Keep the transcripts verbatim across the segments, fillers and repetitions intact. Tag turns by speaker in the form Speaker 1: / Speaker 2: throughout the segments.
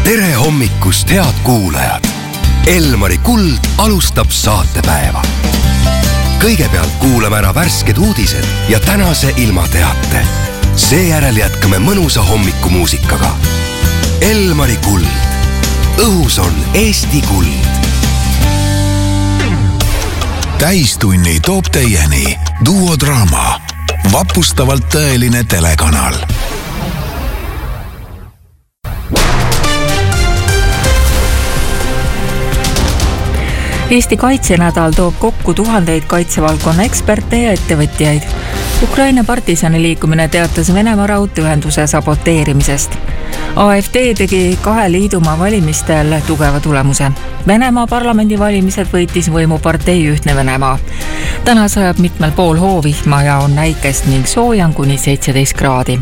Speaker 1: tere hommikust, head kuulajad! Elmari Kuld alustab saatepäeva. Kõigepealt kuulame ära värsked uudised ja tänase ilmateate. Seejärel jätkame mõnusa hommikumuusikaga. Elmari Kuld. Õhus on Eesti Kuld.
Speaker 2: Täistunni toob teieni duodraama. Vapustavalt tõeline telekanal.
Speaker 3: Eesti kaitsenädal toob kokku tuhandeid kaitsevaldkonna eksperte ja ettevõtjaid. Ukraina partisani liikumine teatas Venemaa raudteeühenduse saboteerimisest. A F D tegi kahe liidumaa valimistel tugeva tulemuse. Venemaa parlamendivalimised võitis võimupartei Ühtne Venemaa. Täna sajab mitmel pool hoovihma ja on näikest ning soojan kuni seitseteist kraadi.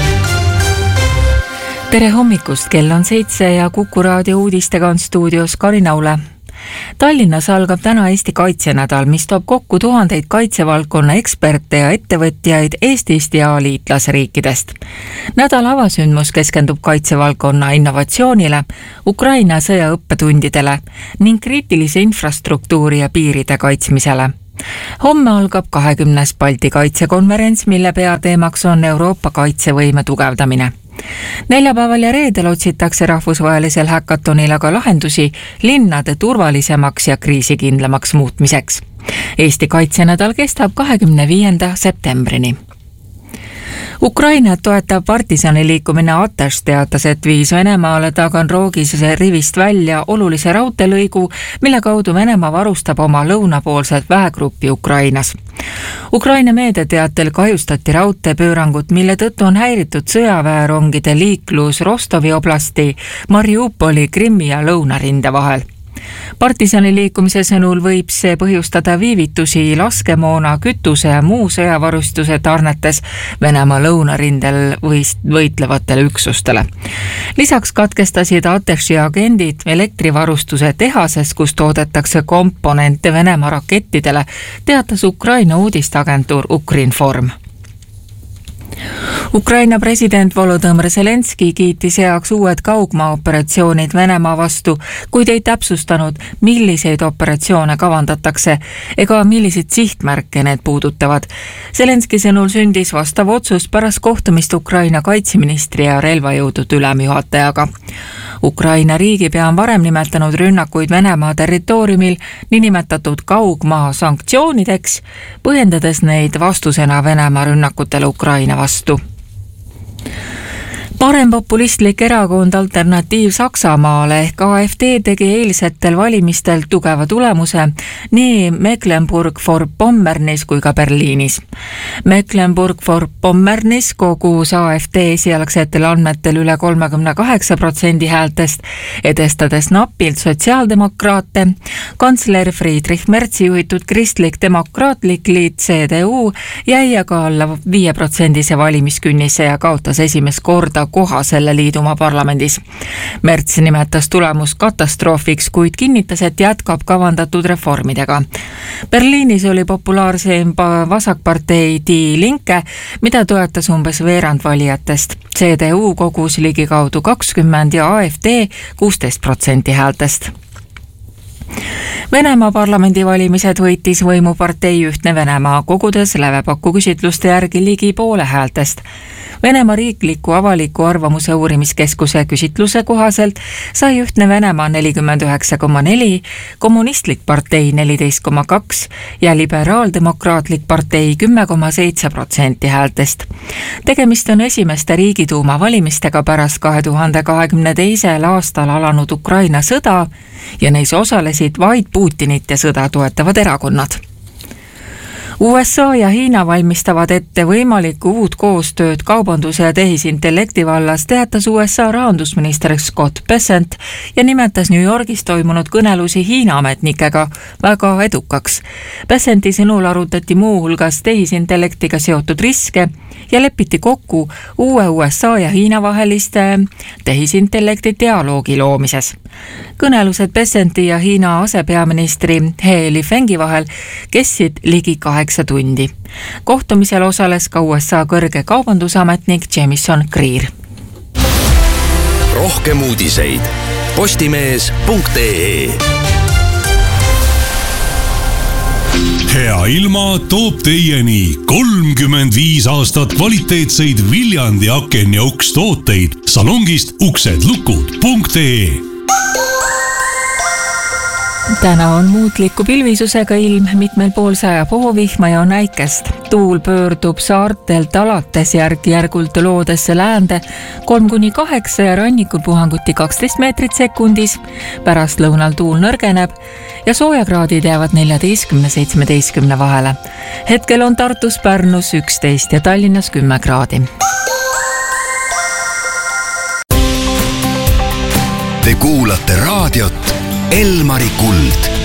Speaker 3: Tere hommikust, kell on seitse ja Kuku raadio uudistega on stuudios Karin Aule. Tallinnas algab täna Eesti kaitsenädal, mis toob kokku tuhandeid kaitsevaldkonna eksperte ja ettevõtjaid Eestist ja liitlasriikidest. Nädala avasündmus keskendub kaitsevaldkonna innovatsioonile, Ukraina sõjaõppetundidele ning kriitilise infrastruktuuri ja piiride kaitsmisele. Homme algab kahekümnes Balti kaitsekonverents, mille peateemaks on Euroopa kaitsevõime tugevdamine. Neljapäeval ja reedel otsitakse rahvusvahelisel häkatonil aga lahendusi linnade turvalisemaks ja kriisikindlamaks muutmiseks. Eesti kaitsenädal kestab kahekümne viienda septembrini. Ukraina toetab partisani liikumine Ateš teatas, et viis Venemaale Taganrogis rivist välja olulise raudteelõigu, mille kaudu Venemaa varustab oma lõunapoolset väegruppi Ukrainas. Ukraina meediateatel kahjustati raudteepöörangut, mille tõttu on häiritud sõjaväerongide liiklus Rostovi oblasti, Mariupoli, Krimmi ja lõunarinde vahel. Partisani liikumise sõnul võib see põhjustada viivitusi laskemoona, kütuse ja muu sõjavarustuse tarnetes Venemaa lõunarindel võitlevatele üksustele. Lisaks katkestasid Ateši agendid elektrivarustuse tehases, kus toodetakse komponente Venemaa rakettidele, teatas Ukraina uudistagentuur Ukrinform. Ukraina president Volodõmõr Zelenski kiitis heaks uued kaugmaa-operatsioonid Venemaa vastu, kuid ei täpsustanud, milliseid operatsioone kavandatakse ega milliseid sihtmärke need puudutavad. Zelenski sõnul sündis vastav otsus pärast kohtumist Ukraina kaitseministri ja relvajõudude ülemjuhatajaga. Ukraina riigipea on varem nimetanud rünnakuid Venemaa territooriumil niinimetatud kaugmaa sanktsioonideks, põhjendades neid vastusena Venemaa rünnakutele Ukraina vastu. Parempopulistlik erakond Alternatiiv Saksamaale ehk A F D tegi eilsetel valimistel tugeva tulemuse nii Mecklenburg-Vorpommernis kui ka Berliinis. Mecklenburg-Vorpommernis kogus A F D esialgsetel andmetel üle kolmekümne kaheksa protsendi häältest, edestades napilt sotsiaaldemokraate. Kantsler Friedrich Merzi juhitud kristlik demokraatlik liit C D U jäi aga alla viie protsendise valimiskünnise ja kaotas esimest korda koha selle liidumaa parlamendis. Merts nimetas tulemus katastroofiks, kuid kinnitas, et jätkab kavandatud reformidega. Berliinis oli populaarseim vasakpartei Die Linke, mida toetas umbes veerand valijatest. C D U kogus ligikaudu kakskümmend ja A F D kuusteist protsenti häältest. Venemaa parlamendivalimised võitis võimupartei Ühtne Venemaa, kogudes lävepakku küsitluste järgi ligi poole häältest. Venemaa riikliku avaliku arvamuse uurimiskeskuse küsitluse kohaselt sai Ühtne Venemaa nelikümmend üheksa koma neli, kommunistlik partei neliteist koma kaks ja liberaaldemokraatlik partei kümme koma seitse protsenti häältest. Tegemist on esimeste riigiduuma valimistega pärast kahe tuhande kahekümne teisel aastal alanud Ukraina sõda ja neis osalesid vaid Putinit ja sõda toetavad erakonnad. U S A ja Hiina valmistavad ette võimalikku uut koostööd kaubanduse ja tehisintellekti vallas, teatas U S A rahandusminister Scott Bessent ja nimetas New Yorgis toimunud kõnelusi Hiina ametnikega väga edukaks. Bessenti sõnul arutati muu hulgas tehisintellektiga seotud riske ja lepiti kokku uue U S A ja Hiina vaheliste tehisintellekti dialoogi loomises. Kõnelused Bessenti ja Hiina asepeaministri He Lifengi vahel kestsid ligi kaheksa tundi. Kohtumisel osales ka U S A kõrge kaubandusametnik Jamison Greer.
Speaker 1: rohkem uudiseid postimees punkt ee.
Speaker 4: Hea ilma toob teieni kolmkümmend viis aastat kvaliteetseid Viljandi aken ja uks tooteid salongist uksedlukud punkt ee.
Speaker 3: Täna on muutliku pilvisusega ilm, mitmel pool sajab hoovihma ja on äikest. Tuul pöördub saartelt alates järk-järgult loodesse läände kolm kuni kaheksa ja rannikul puhanguti kaksteist meetrit sekundis. Pärast lõunal tuul nõrgeneb ja soojakraadid jäävad neljateistkümne seitsmeteistkümne vahele. Hetkel on Tartus, Pärnus üksteist ja Tallinnas kümme kraadi.
Speaker 1: Te kuulate raadiot Elmari Kuld.